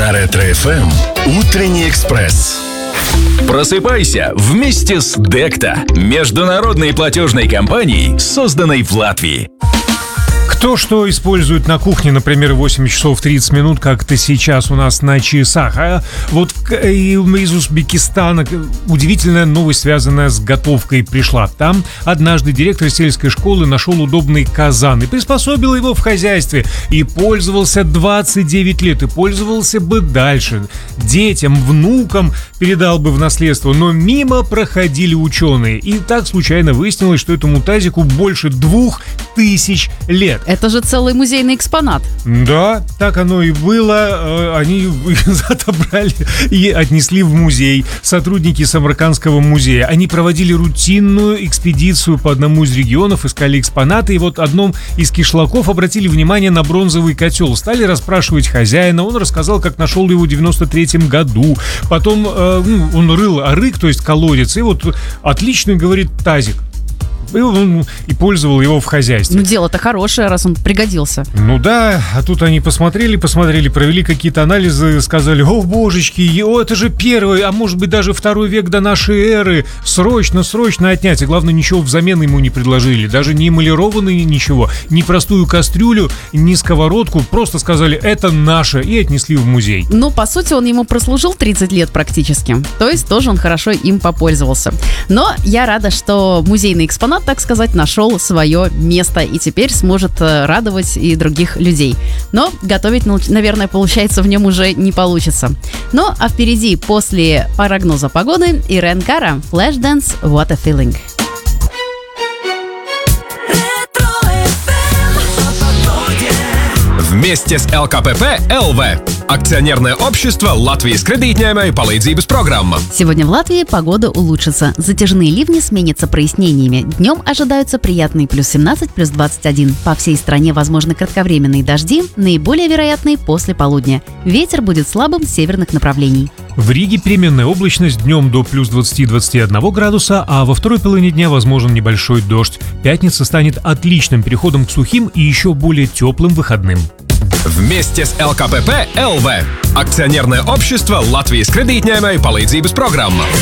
На Ретро-ФМ Утренний экспресс. Просыпайся вместе с Декта, международной платежной компанией, созданной в Латвии. Кто что использует на кухне, например, 8 часов 30 минут, как это сейчас у нас на часах. А вот из Узбекистана удивительная новость, связанная с готовкой, пришла. Там однажды директор сельской школы нашел удобный казан и приспособил его в хозяйстве. И пользовался 29 лет, и пользовался бы дальше. Детям, внукам передал бы в наследство. Но мимо проходили ученые. И так случайно выяснилось, что этому тазику больше 2000 лет. Это же целый музейный экспонат. Да, так оно и было. Они отобрали и отнесли в музей. Сотрудники Самаркандского музея. Они проводили рутинную экспедицию по одному из регионов, искали экспонаты. И вот в одном из кишлаков обратили внимание на бронзовый котел. Стали расспрашивать хозяина. Он рассказал, как нашел его в 93-м году. Потом он рыл арык, то есть колодец. И вот отличный, говорит, тазик. И пользовал его в хозяйстве. Ну, дело-то хорошее, раз он пригодился. Ну да, а тут они посмотрели, провели какие-то анализы, сказали: о, божечки, это же первый, а может быть даже 2 век до нашей эры. Срочно отнять. И главное, ничего взамен ему не предложили. Даже не эмалированный ничего, ни простую кастрюлю, ни сковородку. Просто сказали: это наше, и отнесли в музей. Ну, по сути, он ему прослужил 30 лет практически. То есть тоже он хорошо им попользовался. Но я рада, что музейный экспонат, так сказать, нашел свое место и теперь сможет радовать и других людей. Но готовить, наверное, получается, в нем уже не получится. Ну, а впереди, после прогноза погоды, Ирен Кара, Flashdance, What a Feeling. Вместе с ЛКПП ЛВ. Акционерное общество Латвijas кредитņēmēju palīdzības программа. Сегодня в Латвии погода улучшится. Затяжные ливни сменятся прояснениями. Днем ожидаются приятные плюс 17, плюс 21. По всей стране возможны кратковременные дожди, наиболее вероятные после полудня. Ветер будет слабым с северных направлений. В Риге переменная облачность, днем до плюс 20-21 градуса, а во второй половине дня возможен небольшой дождь. Пятница станет отличным переходом к сухим и еще более теплым выходным. Вместе с ЛКПП ЛВ. Акционерное общество Латвijas кредитņēmēju palīdzības программа.